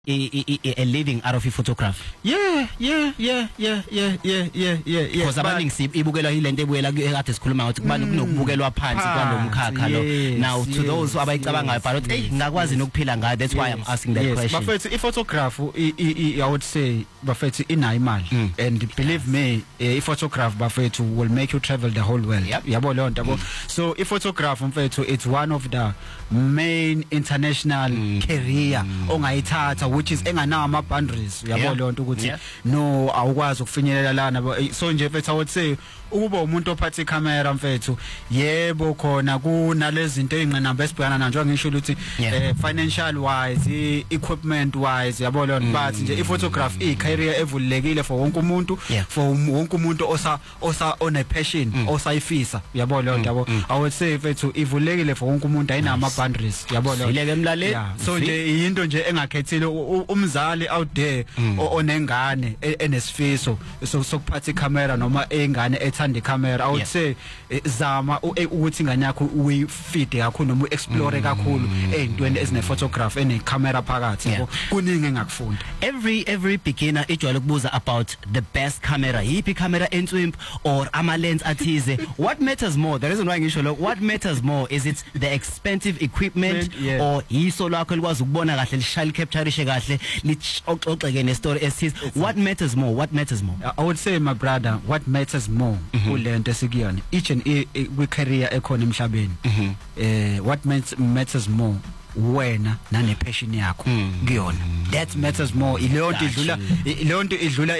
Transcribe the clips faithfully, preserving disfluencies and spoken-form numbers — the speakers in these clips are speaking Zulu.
a living out of a photograph? Yeah, yeah, yeah, yeah, yeah, yeah, yeah, yeah, yeah. Because abaningi ibukela ilento ebuyela kade sikhuluma ukuthi kuba nokubukelwa phansi kwalomkhakha lo. Now to those abayicabangayo but hey ngakwazi nokuphila ngayo, that's why I'm asking that question. Bafethu I-photograph I would say bafethu inayo imali, and believe me I-photograph bafethu will make you travel the whole world. Yabo leyo nto. So I-photograph mfethu it's one of the main international career ongayithatha, which is enganawo ama boundaries. Yabo leyo nto ukuthi no awukwazi ukufinyelela lana. So nje mfethu I would say ukuba umuntu ophatha icamera mfethu yebo khona kunalezi zinto ezinqinamba esibhekana nazo ngisho ukuthi financial wise, equipment wise, yabo leyo nto. But nje I-photograph i-career evulekile for wonke umuntu, for wonke umuntu osa osa on a passion osayifisa. Yabo leyo nto yabo. I would say mfethu ivulekile for wonke umuntu ayinama boundaries. Yabo leyo. Ileke emlaleli. So nje into nje engakhethile umzali out there onengane enesifiso sokuphatha icamera noma engane ethanda icamera. I would say zama ukuthi ingane yakho uyifide kakhulu noma uexplore kakhulu ezintweni ezine photograph ene camera phakathi. Yabo kuningi engakufunda. Every every beginner ijwayele ukubuza about the best camera. Yipi camera entswimp or ama lens athize? What matters more? The reason why ngisho lo, what matters more, is it the expensive equipment or yiso lakho likwazi ukubona kahle lishaya captureishe kahle lixoxeke ne story esize? What matters more? What matters more? I would say my brother, what matters more kulento esikuyona each and every career ekhona emhlabeni, eh what matters more wena nane passion yakho kuyona. That matters more. Ilonto idlula ilonto idlula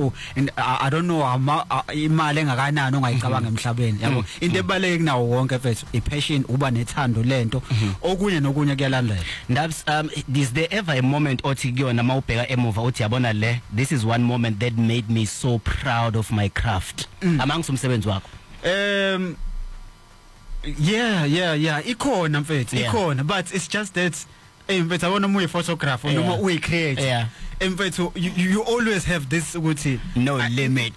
I don't know imali engakanani ongayicabanga emhlabeni. Yabo into ebaleke kunawo wonke mfethu I-passion, uba nethando lento, okunye nokunye kuyalandela. Ndabs, um is there ever a moment othi kuyona mawubheka emuva uthi yabona le, this is one moment that made me so proud of my craft? Amangisumsebenzi wakho. Um Yeah, yeah, yeah. Ikhona mfethu, ikhona, but it's just that eh mfethu awona uyi photographer noma uyi creator. Mfethu you, you always have this ukuthi no limit.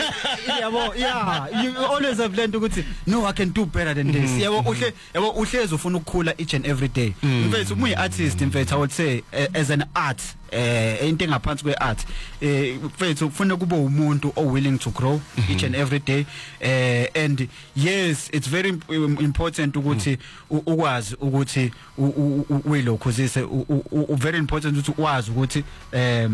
Yabo, yeah, you always have learned ukuthi no, I can do better than this. Yabo uhle yabo uhlezi ufuna ukukhula each and every day. Mfethu umuyi artist mfethu, I would say as an art eh into engaphansi kwe art eh mfethu ufuna kube umuntu o willing to grow each and every day, eh and yes it's very important ukuthi ukwazi ukuthi uyilokhuzise, very important ukuthi ukwazi ukuthi um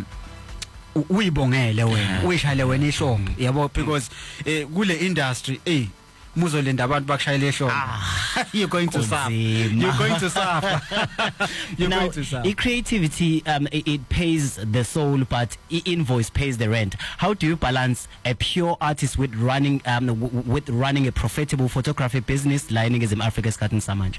uyibongele wena, uyishayele wena ihlombe. Yabo because kule industry eh muzolinda abantu bakushayela ehlombe, you're going to suffer, you're going to suffer. You're now, going to suffer. Creativity um it, it pays the soul but invoice pays the rent. How do you balance a pure artist with running um w with running a profitable photography business lining as in Africa's Cotton Samanje?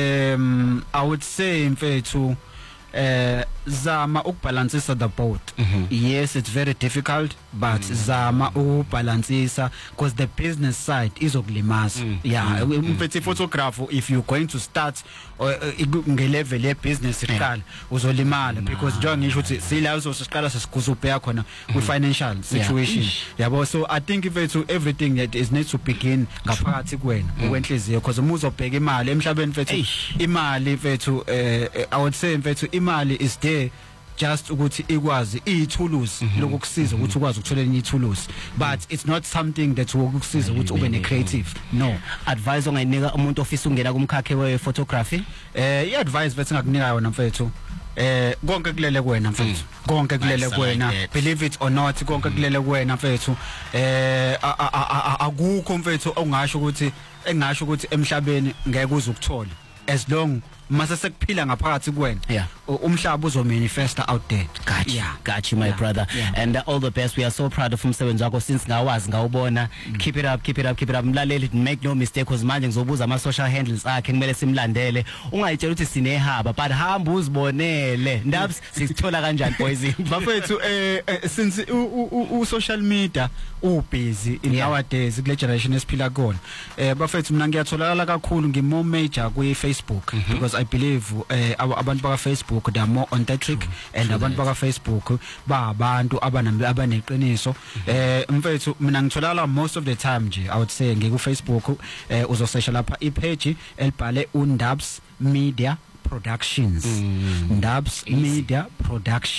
um I would say mfethu uh zama ukubalancisa the boat. Yes, it's very difficult, but zama ukubalancisa because the business side izokulimaza. Yeah, mfethu photographer, if you're going to start nge level ye business iqala uzolimala because njengoba ngisho ukuthi sila uzosiqala sesikuzubheka khona with financial situation. Yabo, so I think mfethu everything that is needs to begin ngaphakathi kuwena ukwenhliziyo, because uma uzobheka imali emhlabeni mfethu, imali mfethu I would say mfethu imali is there just ukuthi ikwazi ithuluzi lokukusiza ukuthi ukwazi ukuthola enye ithuluzi, but it's not something that wokukusiza ukuthi ube ne creative. No advice ongayinika umuntu ofisa ungena kumkhakhe we photography. eh I advice bethi ngakunika yona mfethu, eh konke kulele kuwena mfethu, konke kulele kuwena, believe it or not, konke kulele kuwena mfethu. eh akukho mfethu ongasho ukuthi engasho ukuthi emhlabeni ngeke uze ukuthola, as long mase sekuphila ngaphakathi kuwena umhlaba uzomanifesta out there. Got you, yeah. Got you my yeah. brother, yeah. And uh, all the best. We are so proud of umsebenzi wakho since ngawazi ngawubona. Keep it up, keep it up, keep it up. Mlaleli, make no mistake because manje ngizobuza ama social handles akhe kumele simlandele. Ungayitshela ukuthi sinehaba but hamba uzibonele. Ndabs sisithola kanjani boys? Bafethu eh since u social media u busy in nowadays kule generation esiphila kona. Eh bafethu mina ngiyatholakala kakhulu ngimo major ku Facebook because I believe uh, abantu baka Facebook they are more on that trick, and abantu baka Facebook ba abantu abanambi abaneqiniso. eh mfethu mina ngitholakala most of the time nje I would say ngiku Facebook, eh uzosearch lapha i page elibhale uNdabs Media Productions mm. Ndabs Media Productions